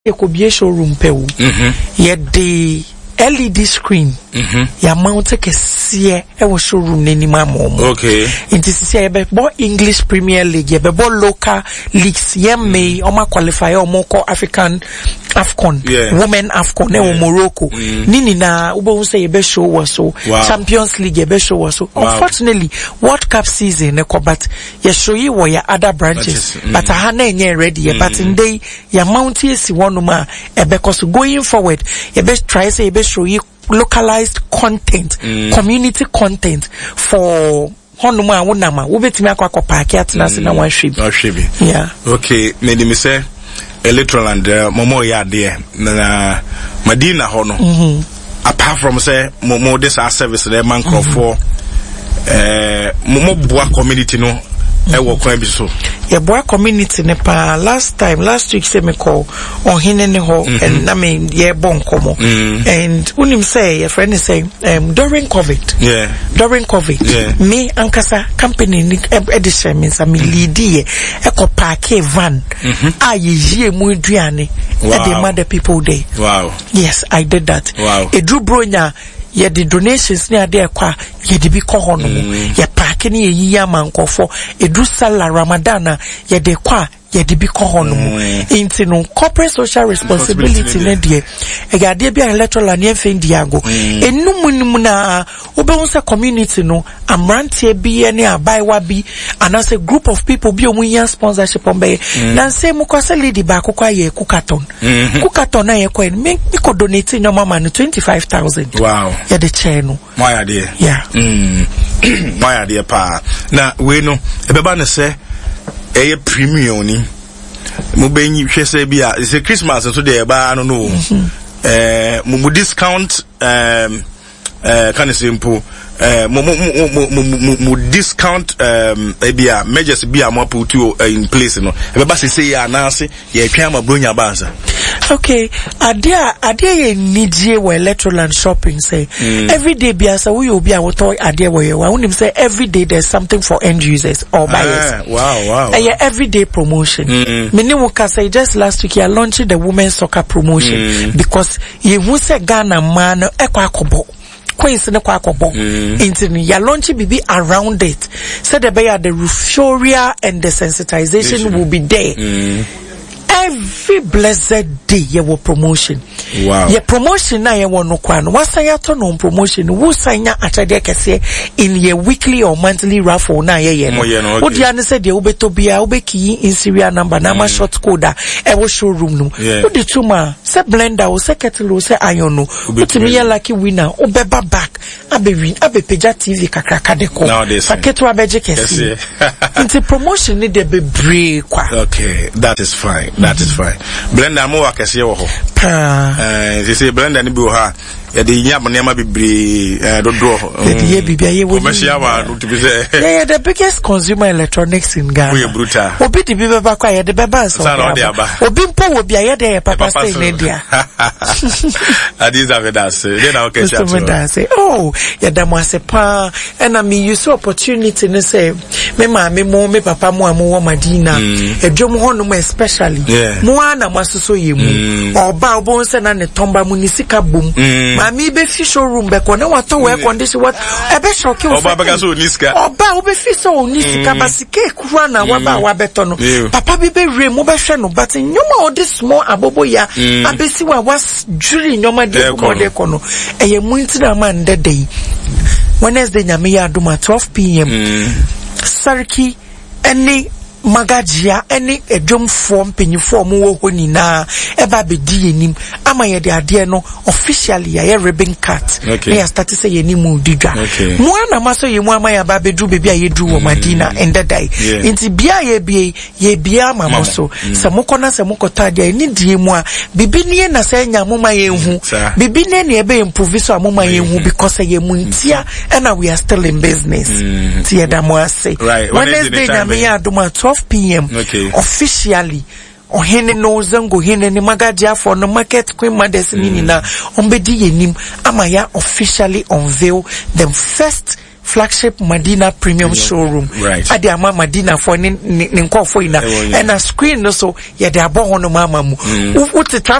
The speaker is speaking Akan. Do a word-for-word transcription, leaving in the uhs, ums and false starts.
ye ko bie showroom pe wo. Mhm. Ye de L E D screen. Mhm. Ya mount kesiye e wo showroom n'anim amom. Okay. Inti sisi ye be bo English Premier League, ye be bo local leagues, ye me o ma qualify o mo ko African AFCON, yeah. Women AFCON, yeah. E wo Morocco. Mm. Nini na ube say ye be show was so. Wow. Champions League ye be show was so. Wow. Unfortunately, World Cup season ne ko but ye show ye wo ya other branches. Mm. But aha na enye ready ye. Mm. But in day ya mount ye si one ma e because going forward ye be try say ye be show ye localized content, mm. community content for honuma wonama wobetimi akwa park atna se na wan hwebi na hwebi yeah okay me di me say Electroland uh, momo ya de na Madina ho no mm-hmm. Apart from say momo this our service the man crop for eh momo boa community no e wo kwan bi so ye boa community ne pa last time last week say me call on hine ne ho and na me ye bon komo and unim say your friend is saying um during COVID yeah during COVID yeah. Me ankasa company ni edition means a me lead ye e ko park van a ye yie mu aduane e dey mad the people there. Wow. Yes, I did that. Wow. E drew bronya ye the donations near there kwa ye de bi ko hono ye park ni ye yi amankofo edu sala ramadana ye de kwa ye de bi ko hono into no corporate social responsibility ne de e ga de bi electoral ne fen diago enum num na obe say community no amrantie bi ne abaiwa bi and as a group of people bi omunya sponsorship on be na say mu kwase lady ba akokwa ye kukaton kukaton na ye kwa me ko donate no mama no twenty-five thousand. Wow. Yeah, the channel. My idea. Yeah. Mm. My idea, pa. Now, we know, everybody say, a premium ni. Mubenyi, she say, be a, it's a Christmas, so they, but I don't know. Eh, mu discount, um, uh, kind of simple. Uh, mo mo mo mo mo discount um ebia measures bia mo put you uh, in place no e be say say ya na ase ye twa ma bronya bansa. Okay, adia adia ye nidie we Electroland shopping say mm. every day bia say we obi a woto adia we wa unim say every day there's something for end users or buyers. Ah, wow wow. And yeah, everyday promotion. Mm-hmm. Me ni ka say just last week you launched the women's soccer promotion mm. because ye hu say Ghana man e kwa akobo Queens ne kwa akobo into ya launch bibi around it said the the euphoria and the sensitization Nation. Will be there mm. every blessed day ye will promotion. Wow. Ye promotion na ye won no kwa no wasa ya to no promotion wo sanya achade kese in ye weekly or monthly raffle na ye ye no wo dia ne said ye wo beto bia wo be ki in serial number na ma short code e wo showroom no wo di tuma se blender wo se kettle wo se iron no utimi ye lucky winner wo beba back abe win abe peja T V kakraka de ko paketo abeje kese into promotion ni de be break kwa. Okay, that is fine. That is fine. Blender mo akese wo ho. Eh, they say blender ni bi wo ha. Ya de nya abonema bibiri eh dodo. The ye bibia ye wo. Commercial one to be say. Yeah, the biggest consumer electronics in Ghana. We brutal. Obi di bibeba kwa ye de beba so. Obi mpo wo bia ye de papa stay in India. Adiza vedas. Then I okay chat. Say, oh, ya da mo asepa and I mean you saw opportunity ne say me ma me mo me papa mo amu wo Madina. Edwom ho no especially. Mo ana masoso ye mu. Oba obo nse na ne tomba mu ni sika bom. Mami be fi showroom be ko na wato we condition what e be shock you oba bega so niska oba obe fi so niska basike kura na waba wa beto no papa bi be re mo be hwe no but nyoma o this small abobo ya abesi wa was juri nyoma de ko de ko no e ye muntina man dede Wednesday nyame ya aduma twelve p m Sarki any magajia any edwom form penyifo mo wo honi na eba bedi enim ama ye de ade no officially ya ribbon cut okay. Ya start say ye ni mu didwa mo ana maso ye mu ama ya ba bedu bebi a ye du wo Madina and dai inti bia ye bia ye bia mama so se mokona se mokota de ni die mu a bibi ne na se nya moma ye hu bibi ne ne ebe improve so amoma ye hu because ye mu ntia and we are still in business ti ye da mo ase Wednesday na me ya aduma twelve p m Okay. Officially ohene no zango hene ni magadia for no market queen mothers ni na ombedi yenim ama ya officially unveil the first flagship Madina premium showroom. Right. Ade ama Madina for ni ni nkofo ina. And a screen no so ya de abo hono mama mu. What the traffic